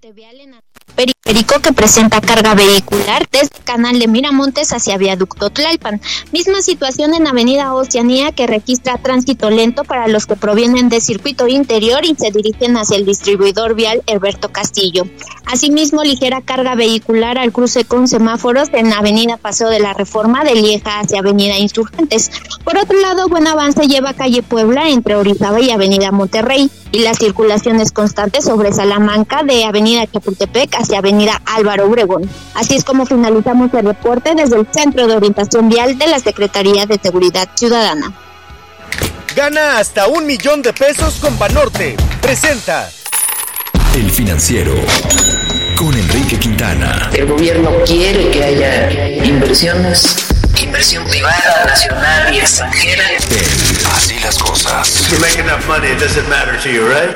corte vial en periférico que presenta carga vehicular desde el canal de Miramontes hacia Viaducto Tlalpan. Misma situación en Avenida Oceanía, que registra tránsito lento para los que provienen del circuito interior y se dirigen hacia el distribuidor vial Herberto Castillo. Asimismo, ligera carga vehicular al cruce con semáforos en Avenida Paseo de la Reforma de Lieja hacia Avenida Insurgentes. Por otro lado, buen avance lleva calle Puebla entre Orizaba y Avenida Monterrey, y la circulación es constante sobre Salamanca de Avenida Chapultepec hacia Avenida Álvaro Obregón. Así es como finalizamos el reporte desde el Centro de Orientación Vial de la Secretaría de Seguridad Ciudadana. Gana hasta $1,000,000 con Banorte. Presenta El Financiero con Enrique Quintana. El gobierno quiere que haya inversiones, inversión privada, nacional y extranjera. Así las cosas. You make enough money, it doesn't matter to you, right?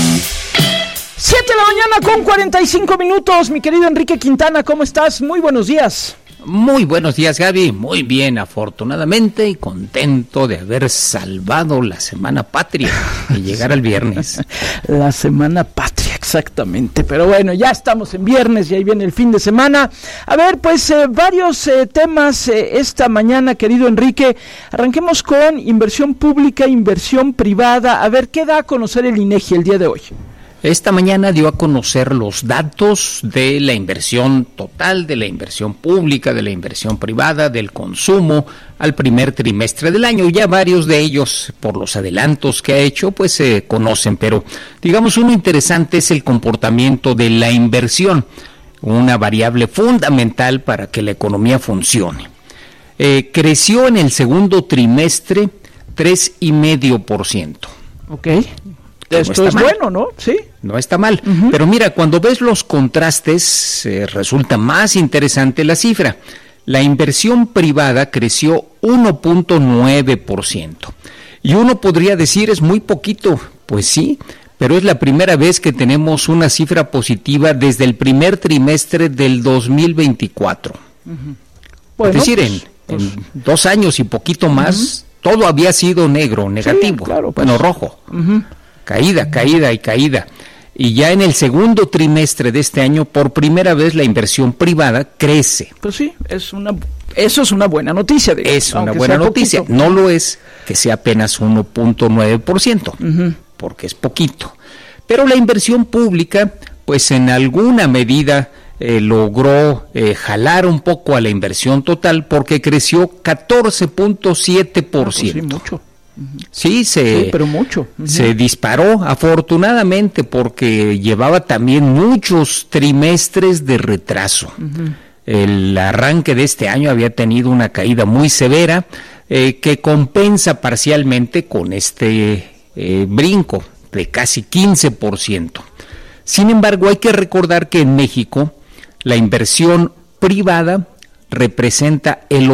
7 de la mañana con 45 minutos, mi querido Enrique Quintana, ¿cómo estás? Muy buenos días. Muy buenos días, Gaby. Muy bien, afortunadamente, y contento de haber salvado la Semana Patria y llegar al viernes. La Semana Patria, exactamente. Pero bueno, ya estamos en viernes y ahí viene el fin de semana. A ver, pues varios temas esta mañana, querido Enrique. Arranquemos con inversión pública, inversión privada. A ver, ¿qué da a conocer el INEGI el día de hoy? Esta mañana dio a conocer los datos de la inversión total, de la inversión pública, de la inversión privada, del consumo al primer trimestre del año. Ya varios de ellos, por los adelantos que ha hecho, pues se conocen, pero digamos uno interesante es el comportamiento de la inversión, una variable fundamental para que la economía funcione. Creció en el segundo trimestre 3,5%. Ok. Esto es bueno, ¿no? Sí. No está mal. Uh-huh. Pero mira, cuando ves los contrastes, resulta más interesante la cifra. La inversión privada creció 1.9%. Y uno podría decir, es muy poquito. Pues sí, pero es la primera vez que tenemos una cifra positiva desde el primer trimestre del 2024. Uh-huh. Bueno, es decir, en 2 años y poquito más, uh-huh, todo había sido negativo. Sí, claro, pues. Bueno, rojo. Uh-huh. Caída. Y ya en el segundo trimestre de este año, por primera vez, la inversión privada crece. Pues sí, eso es una buena noticia. Es una buena noticia. Poquito. No lo es que sea apenas 1.9%, uh-huh, porque es poquito. Pero la inversión pública, pues en alguna medida logró jalar un poco a la inversión total, porque creció 14.7%. Pues sí, mucho. Sí, pero mucho. Uh-huh. Se disparó afortunadamente porque llevaba también muchos trimestres de retraso. Uh-huh. El arranque de este año había tenido una caída muy severa que compensa parcialmente con este brinco de casi 15%. Sin embargo, hay que recordar que en México la inversión privada representa el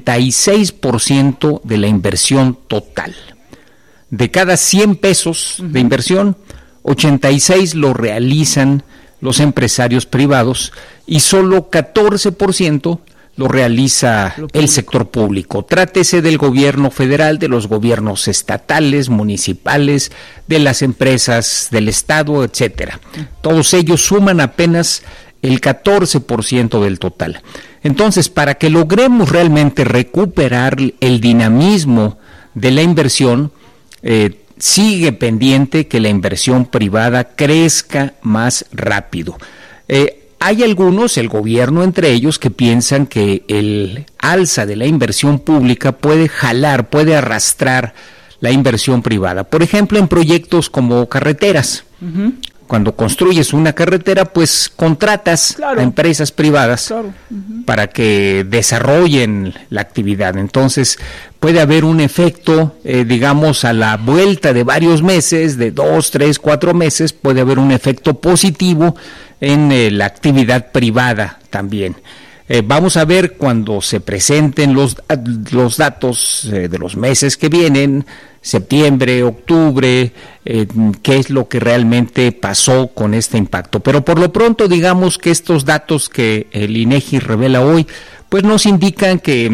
86% de la inversión total. De cada 100 pesos de inversión, 86 lo realizan los empresarios privados y solo 14% lo realiza el sector público. Trátese del gobierno federal, de los gobiernos estatales, municipales, de las empresas del Estado, etcétera. Todos ellos suman apenas el 14% del total. Entonces, para que logremos realmente recuperar el dinamismo de la inversión, sigue pendiente que la inversión privada crezca más rápido. Hay algunos, el gobierno entre ellos, que piensan que el alza de la inversión pública puede arrastrar la inversión privada. Por ejemplo, en proyectos como carreteras. Uh-huh. Cuando construyes una carretera, pues contratas a empresas privadas uh-huh, para que desarrollen la actividad. Entonces, puede haber un efecto, digamos, a la vuelta de varios meses, de 2, 3, 4 meses, puede haber un efecto positivo en la actividad privada también. Vamos a ver cuando se presenten los datos de los meses que vienen, septiembre, octubre, qué es lo que realmente pasó con este impacto. Pero por lo pronto, digamos que estos datos que el INEGI revela hoy, pues nos indican que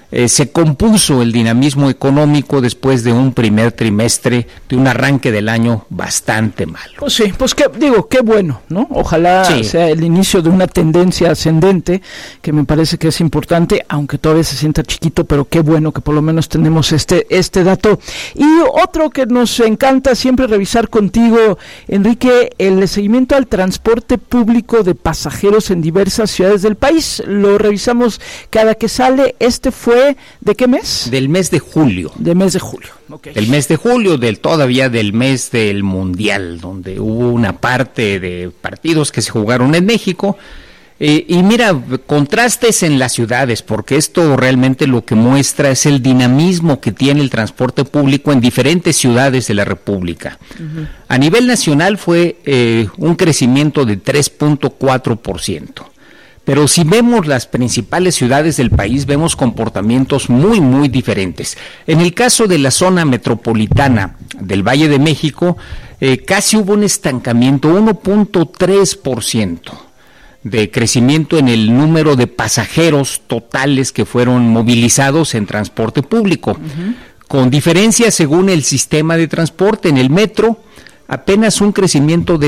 se compuso el dinamismo económico después de un primer trimestre, de un arranque del año bastante malo. Pues sí, pues qué bueno, ¿no? Ojalá sea el inicio de una tendencia ascendente, que me parece que es importante, aunque todavía se sienta chiquito, pero qué bueno que por lo menos tenemos este dato. Y otro que nos encanta siempre revisar contigo, Enrique, el seguimiento al transporte público de pasajeros en diversas ciudades del país. Lo revisamos cada que sale. Este fue ¿de qué mes? Del mes de julio. Del mes de julio, okay. Del mes de julio, todavía del mes del Mundial, donde hubo una parte de partidos que se jugaron en México. Y mira, contrastes en las ciudades, porque esto realmente lo que muestra es el dinamismo que tiene el transporte público en diferentes ciudades de la República. Uh-huh. A nivel nacional fue un crecimiento de 3.4%. Pero si vemos las principales ciudades del país, vemos comportamientos muy, muy diferentes. En el caso de la zona metropolitana del Valle de México, casi hubo un estancamiento, 1.3% de crecimiento en el número de pasajeros totales que fueron movilizados en transporte público. Uh-huh. Con diferencia según el sistema de transporte, en el metro, apenas un crecimiento de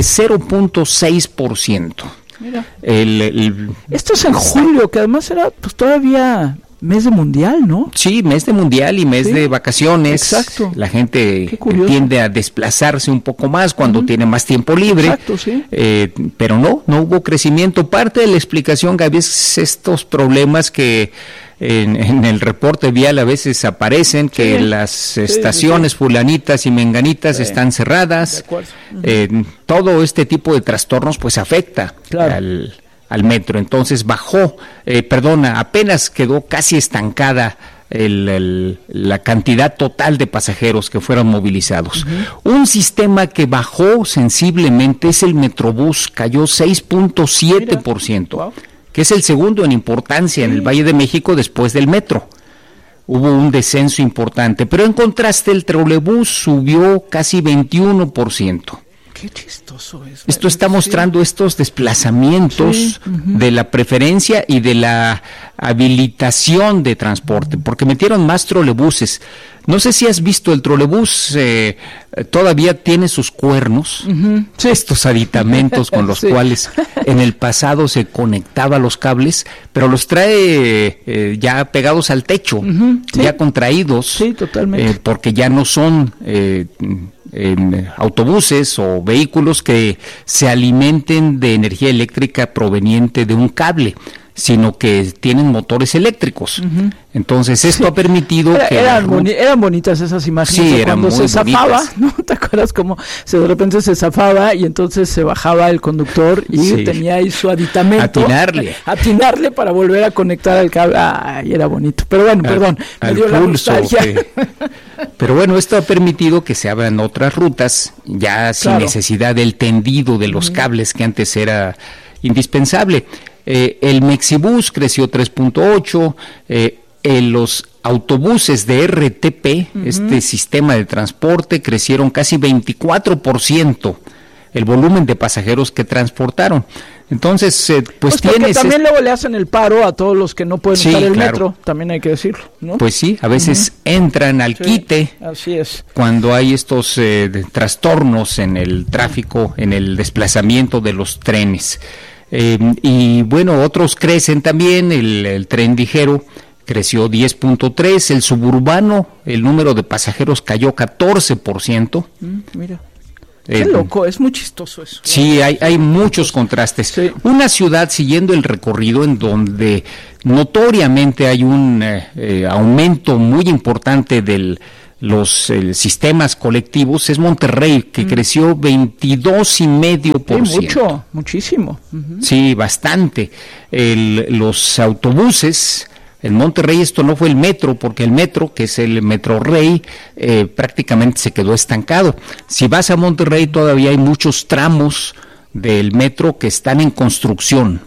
0.6%. Mira. Esto es en julio, que además era pues todavía mes de mundial, ¿no? Sí, mes de mundial y mes de vacaciones. Exacto. La gente tiende a desplazarse un poco más cuando tiene más tiempo libre. Exacto, sí. Pero no hubo crecimiento. Parte de la explicación, Gaby, es estos problemas que en el reporte vial a veces aparecen, que las estaciones fulanitas y menganitas están cerradas. De acuerdo. Todo este tipo de trastornos pues afecta al metro. Entonces apenas quedó casi estancada la cantidad total de pasajeros que fueron movilizados. Uh-huh. Un sistema que bajó sensiblemente es el Metrobús, cayó 6.7%. Wow. Que es el segundo en importancia en el Valle de México después del metro. Hubo un descenso importante, pero en contraste el trolebús subió casi 21%. Qué chistoso es. Esto está mostrando estos desplazamientos de la preferencia y de la habilitación de transporte, porque metieron más trolebuses. No sé si has visto el trolebús, todavía tiene sus cuernos, estos aditamentos con los cuales en el pasado se conectaba los cables, pero los trae ya pegados al techo, ya contraídos, totalmente. Porque ya no son autobuses o vehículos que se alimenten de energía eléctrica proveniente de un cable, sino que tienen motores eléctricos. Entonces esto ha permitido que eran bonitas esas imágenes de cuando se zafaba, ¿no? ¿Te acuerdas cómo de repente se zafaba y entonces se bajaba el conductor y tenía ahí su aditamento? Atinarle para volver a conectar al cable. Ay, era bonito. Pero bueno, perdón, me dio la nostalgia. Pero bueno, esto ha permitido que se abran otras rutas ya sin necesidad del tendido de los cables que antes era indispensable. El Mexibus creció 3.8%, los autobuses de RTP, este sistema de transporte, crecieron casi 24%, el volumen de pasajeros que transportaron. Entonces, pues tienes... también luego le hacen el paro a todos los que no pueden usar el metro, también hay que decirlo, ¿no? Pues sí, a veces entran al quite. Así es. Cuando hay estos trastornos en el tráfico, en el desplazamiento de los trenes. Y bueno, otros crecen también, el tren ligero creció 10.3%, el suburbano, el número de pasajeros cayó 14%. Mira, qué loco, es muy chistoso eso. Sí, hay muchos contrastes. Sí. Una ciudad siguiendo el recorrido en donde notoriamente hay un aumento muy importante de los sistemas colectivos es Monterrey, que creció 22.5%. Sí, muchísimo. Sí, bastante. Los autobuses en Monterrey, esto no fue el metro, porque el metro, que es el Metro Rey, prácticamente se quedó estancado. Si vas a Monterrey, todavía hay muchos tramos del metro que están en construcción,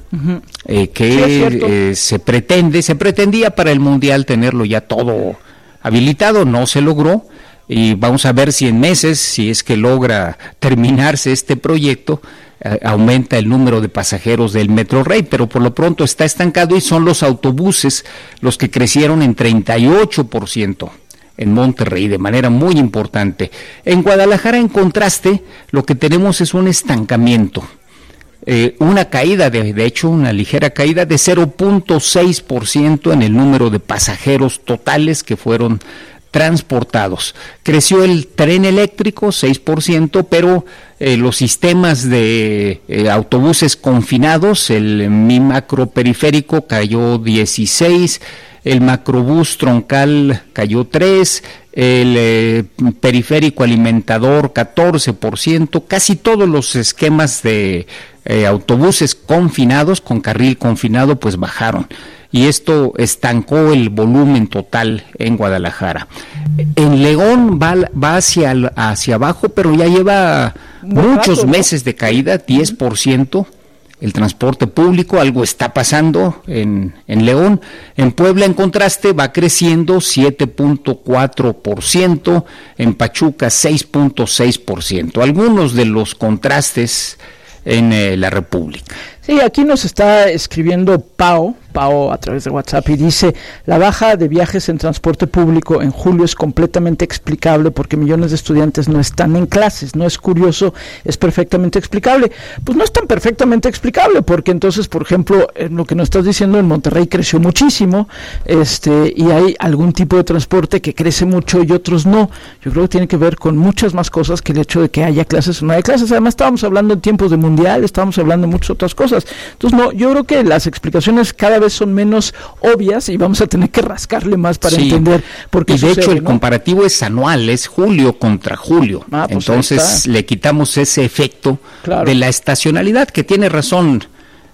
se pretendía para el Mundial tenerlo ya todo habilitado, no se logró, y vamos a ver si en meses, si es que logra terminarse este proyecto, aumenta el número de pasajeros del Metrorrey, pero por lo pronto está estancado y son los autobuses los que crecieron en 38% en Monterrey, de manera muy importante. En Guadalajara, en contraste, lo que tenemos es un estancamiento, una caída, de hecho, una ligera caída de 0.6% en el número de pasajeros totales que fueron transportados. Creció el tren eléctrico 6%, pero los sistemas de autobuses confinados, el Mi Macro Periférico cayó 16%, el macrobús troncal cayó 3%, el periférico alimentador 14%, casi todos los esquemas de autobuses confinados, con carril confinado, pues bajaron. Y esto estancó el volumen total en Guadalajara. En León va hacia abajo, pero ya lleva muchos meses de caída, 10%. El transporte público, algo está pasando en León. En Puebla, en contraste, va creciendo 7.4%, en Pachuca 6.6%. Algunos de los contrastes en la República. Sí, aquí nos está escribiendo Pao a través de WhatsApp y dice: la baja de viajes en transporte público en julio es completamente explicable porque millones de estudiantes no están en clases. No es curioso, es perfectamente explicable. Pues no es tan perfectamente explicable, porque entonces, por ejemplo, en lo que nos estás diciendo, en Monterrey creció muchísimo, y hay algún tipo de transporte que crece mucho y otros no. Yo creo que tiene que ver con muchas más cosas que el hecho de que haya clases o no hay clases. Además, estábamos hablando en tiempos de mundial, estábamos hablando de muchas otras cosas. Entonces, no, yo creo que las explicaciones cada vez son menos obvias y vamos a tener que rascarle más para entender por qué sucede, de hecho, el ¿no? comparativo es anual, es julio contra julio. Pues entonces le quitamos ese efecto de la estacionalidad, que tiene razón.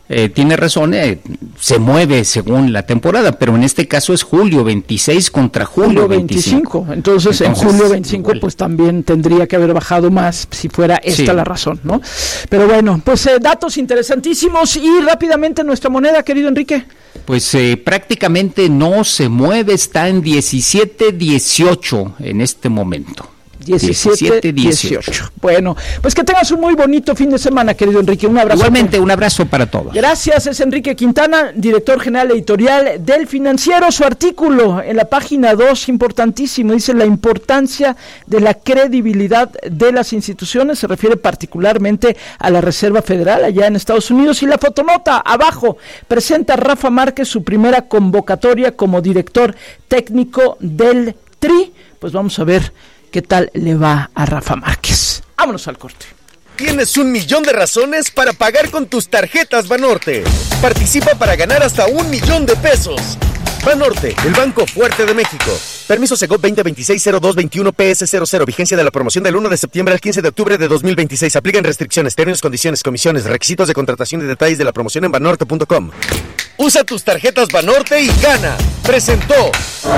Se mueve según la temporada, pero en este caso es julio 26 contra julio 25. Entonces, en julio 25 igual, pues también tendría que haber bajado más si fuera esta la razón, ¿no? Pero bueno, pues datos interesantísimos. Y rápidamente nuestra moneda, querido Enrique. Pues prácticamente no se mueve, está en 17.18 en este momento. 17-18. Bueno, pues que tengas un muy bonito fin de semana, querido Enrique. Un abrazo. Igualmente, un abrazo para todos. Gracias, es Enrique Quintana, director general editorial del Financiero. Su artículo en la página 2, importantísimo, dice: la importancia de la credibilidad de las instituciones. Se refiere particularmente a la Reserva Federal allá en Estados Unidos. Y la fotonota abajo presenta a Rafa Márquez su primera convocatoria como director técnico del TRI. Pues vamos a ver qué tal le va a Rafa Márquez. Vámonos al corte. Tienes 1,000,000 de razones para pagar con tus tarjetas Banorte. Participa para ganar hasta 1,000,000 de pesos. Banorte, el banco fuerte de México. Permiso Segov 2026-0221 PS00. Vigencia de la promoción del 1 de septiembre al 15 de octubre de 2026. Aplican restricciones, términos, condiciones, comisiones, requisitos de contratación y detalles de la promoción en banorte.com. Usa tus tarjetas Banorte y gana. Presentó.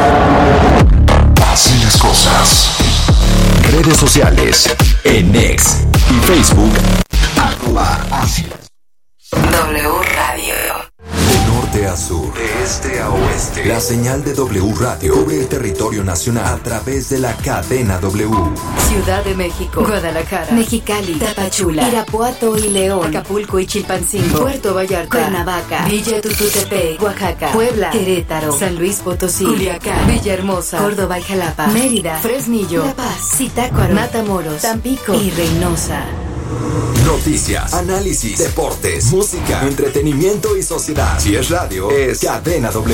Así las cosas. Redes sociales en X y Facebook @así. W Radio. De norte a sur, de este a oeste, la señal de W Radio cubre el territorio nacional a través de la cadena W. Ciudad de México, Guadalajara, Mexicali, Tapachula, Irapuato y León, Acapulco y Chilpancingo, Puerto Vallarta, Cuernavaca, Villa Tututepec, Oaxaca, Puebla, Querétaro, San Luis Potosí, Culiacán, Villahermosa, Córdoba y Jalapa, Mérida, Fresnillo, La Paz, Zitácuaro, Matamoros, Tampico y Reynosa. Noticias, análisis, deportes, música, entretenimiento y sociedad. Si es radio, es Cadena W.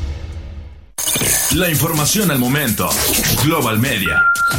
La información al momento. Global Media.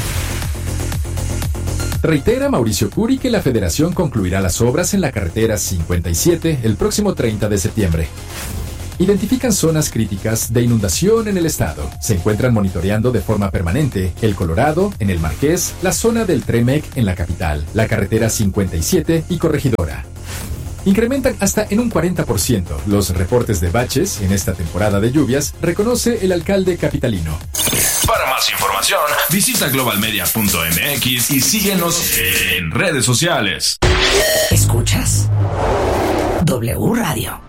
Reitera Mauricio Curi que la Federación concluirá las obras en la carretera 57 el próximo 30 de septiembre. Identifican zonas críticas de inundación en el estado. Se encuentran monitoreando de forma permanente El Colorado, en el Marqués, la zona del Tremec en la capital, la carretera 57 y Corregidora. Incrementan hasta en un 40% los reportes de baches en esta temporada de lluvias, reconoce el alcalde capitalino. Para más información, visita globalmedia.mx y síguenos en redes sociales. ¿Escuchas? W Radio.